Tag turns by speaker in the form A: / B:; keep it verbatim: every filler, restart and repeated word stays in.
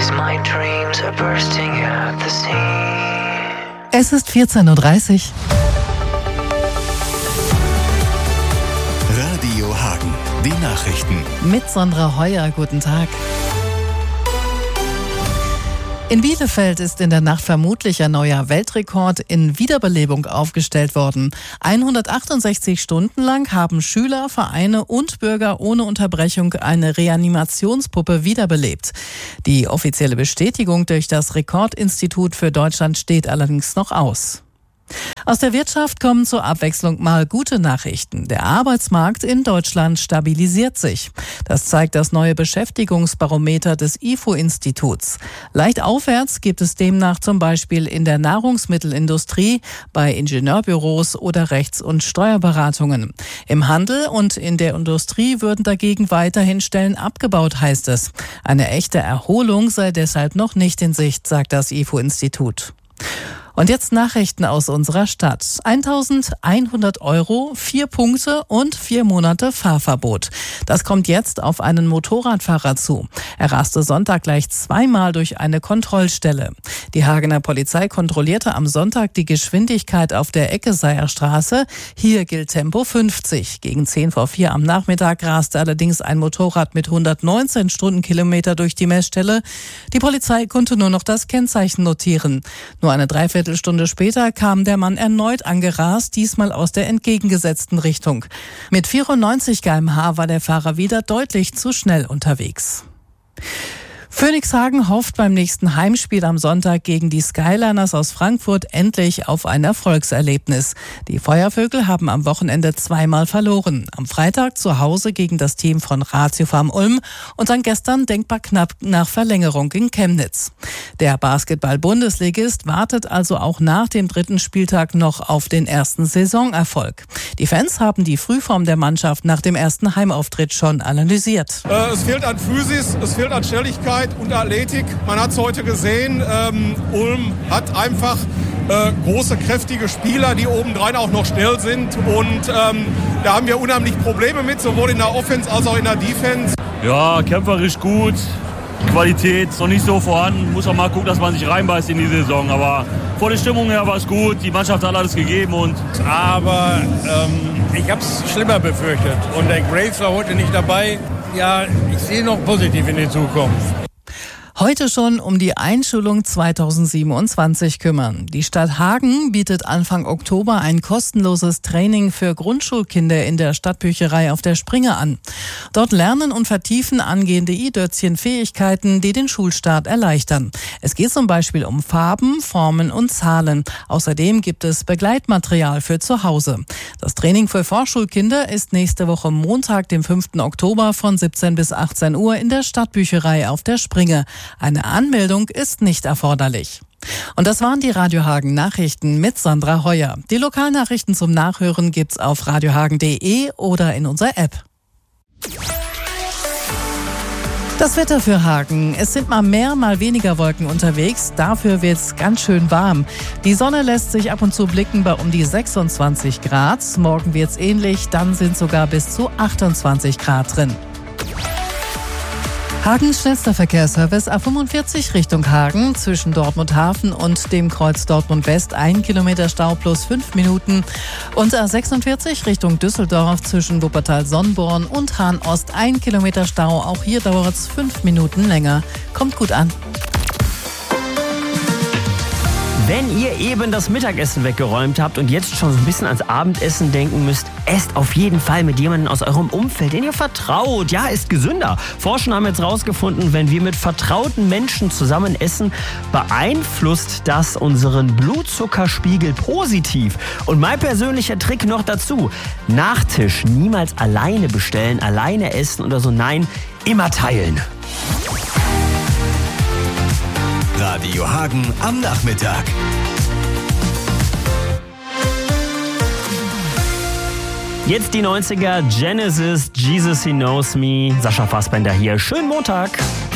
A: 'cause my dreams are bursting at the seams.
B: Es ist vierzehn Uhr dreißig.
C: Radio Hagen, die Nachrichten.
B: Mit Sandra Heuer, guten Tag. In Bielefeld ist in der Nacht vermutlich ein neuer Weltrekord in Wiederbelebung aufgestellt worden. hundertachtundsechzig Stunden lang haben Schüler, Vereine und Bürger ohne Unterbrechung eine Reanimationspuppe wiederbelebt. Die offizielle Bestätigung durch das Rekordinstitut für Deutschland steht allerdings noch aus. Aus der Wirtschaft kommen zur Abwechslung mal gute Nachrichten. Der Arbeitsmarkt in Deutschland stabilisiert sich. Das zeigt das neue Beschäftigungsbarometer des I F O-Instituts. Leicht aufwärts gibt es demnach zum Beispiel in der Nahrungsmittelindustrie, bei Ingenieurbüros oder Rechts- und Steuerberatungen. Im Handel und in der Industrie würden dagegen weiterhin Stellen abgebaut, heißt es. Eine echte Erholung sei deshalb noch nicht in Sicht, sagt das I F O-Institut. Und jetzt Nachrichten aus unserer Stadt. eintausendeinhundert Euro, vier Punkte und vier Monate Fahrverbot. Das kommt jetzt auf einen Motorradfahrer zu. Er raste Sonntag gleich zweimal durch eine Kontrollstelle. Die Hagener Polizei kontrollierte am Sonntag die Geschwindigkeit auf der Eckeseyer Straße. Hier gilt Tempo fünfzig. Gegen zehn vor vier am Nachmittag raste allerdings ein Motorrad mit hundertneunzehn Stundenkilometer durch die Messstelle. Die Polizei konnte nur noch das Kennzeichen notieren. Nur eine Dreiviertelstunde Stunde später kam der Mann erneut angerast, diesmal aus der entgegengesetzten Richtung. Mit vierundneunzig Kilometer pro Stunde war der Fahrer wieder deutlich zu schnell unterwegs. Phönixhagen hofft beim nächsten Heimspiel am Sonntag gegen die Skyliners aus Frankfurt endlich auf ein Erfolgserlebnis. Die Feuervögel haben am Wochenende zweimal verloren. Am Freitag zu Hause gegen das Team von Ratiofarm Ulm und dann gestern denkbar knapp nach Verlängerung in Chemnitz. Der Basketball-Bundesligist wartet also auch nach dem dritten Spieltag noch auf den ersten Saisonerfolg. Die Fans haben die Frühform der Mannschaft nach dem ersten Heimauftritt schon analysiert.
D: Äh, es fehlt an Physis, es fehlt an Schnelligkeit und Athletik. Man hat es heute gesehen. Ähm, Ulm hat einfach äh, große, kräftige Spieler, die obendrein auch noch schnell sind. Und ähm, da haben wir unheimlich Probleme mit, sowohl in der Offense als auch in der Defense.
E: Ja, kämpferisch gut. Qualität ist noch nicht so vorhanden. Muss auch mal gucken, dass man sich reinbeißt in die Saison. Aber vor der Stimmung her war es gut. Die Mannschaft hat alles gegeben. Und
F: Aber ähm, ich habe es schlimmer befürchtet. Und der Graves war heute nicht dabei. Ja, ich sehe noch positiv in die Zukunft.
B: Heute schon um die Einschulung zweitausendsiebenundzwanzig kümmern. Die Stadt Hagen bietet Anfang Oktober ein kostenloses Training für Grundschulkinder in der Stadtbücherei auf der Springe an. Dort lernen und vertiefen angehende I-Dötzchen Fähigkeiten, die den Schulstart erleichtern. Es geht zum Beispiel um Farben, Formen und Zahlen. Außerdem gibt es Begleitmaterial für zu Hause. Das Training für Vorschulkinder ist nächste Woche Montag, dem fünften Oktober von siebzehn bis achtzehn Uhr in der Stadtbücherei auf der Springe. Eine Anmeldung ist nicht erforderlich. Und das waren die Radio Hagen Nachrichten mit Sandra Heuer. Die Lokalnachrichten zum Nachhören gibt's auf radiohagen punkt de oder in unserer App. Das Wetter für Hagen. Es sind mal mehr, mal weniger Wolken unterwegs. Dafür wird's ganz schön warm. Die Sonne lässt sich ab und zu blicken bei um die sechsundzwanzig Grad. Morgen wird's ähnlich, dann sind sogar bis zu achtundzwanzig Grad drin. Hagens schnellster Verkehrsservice A fünfundvierzig Richtung Hagen zwischen Dortmund Hafen und dem Kreuz Dortmund West ein Kilometer Stau plus fünf Minuten und A sechsundvierzig Richtung Düsseldorf zwischen Wuppertal-Sonnborn und Hahn Ost ein Kilometer Stau. Auch hier dauert es fünf Minuten länger. Kommt gut an.
G: Wenn ihr eben das Mittagessen weggeräumt habt und jetzt schon so ein bisschen ans Abendessen denken müsst, esst auf jeden Fall mit jemandem aus eurem Umfeld, den ihr vertraut. Ja, ist gesünder. Forscher haben jetzt rausgefunden, wenn wir mit vertrauten Menschen zusammen essen, beeinflusst das unseren Blutzuckerspiegel positiv. Und mein persönlicher Trick noch dazu: Nachtisch niemals alleine bestellen, alleine essen oder so. Nein, immer teilen.
C: Radio Hagen am Nachmittag.
G: Jetzt die neunziger, Genesis, Jesus He Knows Me, Sascha Fassbender hier. Schönen Montag.